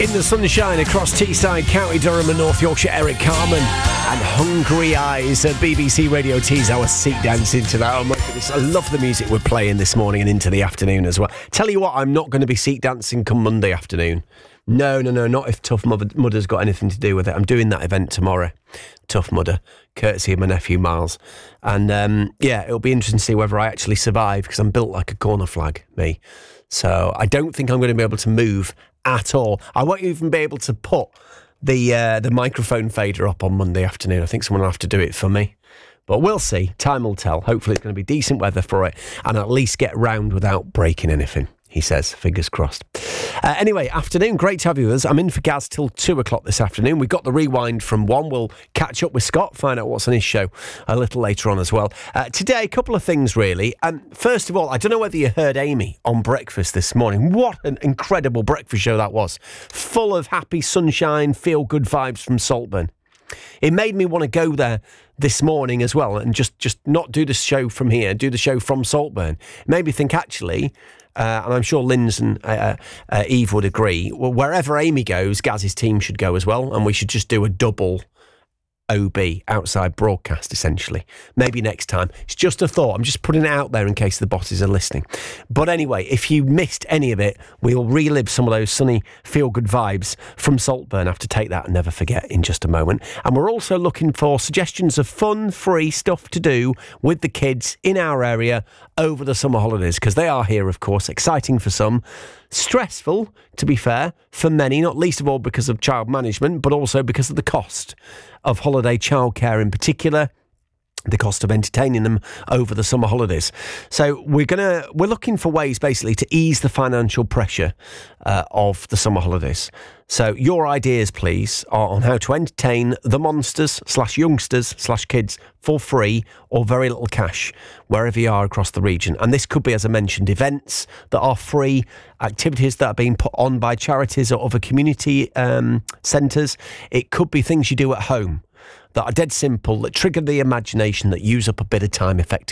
In the sunshine across Teesside, County Durham and North Yorkshire, Eric Carmen and Hungry Eyes at BBC Radio T's Our Seat Dancing to that. Oh my goodness, I love the music we're playing this morning and into the afternoon as well. Tell you what, I'm not going to be seat dancing come Monday afternoon. No, not if Tough Mudder's got anything to do with it. I'm doing that event tomorrow, Tough Mudder, courtesy of my nephew Miles. And it'll be interesting to see whether I actually survive, because I'm built like a corner flag, me. So I don't think I'm going to be able to move at all. I won't even be able to put the microphone fader up on Monday afternoon. I think someone will have to do it for me. But we'll see. Time will tell. Hopefully it's going to be decent weather for it and at least get round without breaking anything, he says. Fingers crossed. Anyway, afternoon. Great to have you with us. I'm in for Gaz till 2 o'clock this afternoon. We've got the rewind from 1. We'll catch up with Scott, find out what's on his show a little later on as well. Today, a couple of things, really. First of all, I don't know whether you heard Amy on breakfast this morning. What an incredible breakfast show that was. Full of happy sunshine, feel-good vibes from Saltburn. It made me want to go there this morning as well and just not do the show from here, do the show from Saltburn. It made me think, actually, and I'm sure Linz and Eve would agree, well, wherever Amy goes, Gaz's team should go as well, and we should just do a double OB, outside broadcast, essentially. Maybe next time. It's just a thought. I'm just putting it out there in case the bosses are listening. But anyway, if you missed any of it, we'll relive some of those sunny, feel-good vibes from Saltburn. I have to take that and never forget in just a moment. And we're also looking for suggestions of fun, free stuff to do with the kids in our area over the summer holidays, because they are here, of course. Exciting for some. Stressful, to be fair, for many, not least of all because of child management, but also because of the cost of holiday childcare in particular, the cost of entertaining them over the summer holidays. So we're looking for ways basically to ease the financial pressure of the summer holidays. So your ideas, please, are on how to entertain the monsters / youngsters / kids for free or very little cash wherever you are across the region. And this could be, as I mentioned, events that are free, activities that are being put on by charities or other community centres. It could be things you do at home that are dead simple, that trigger the imagination, that use up a bit of time effectively.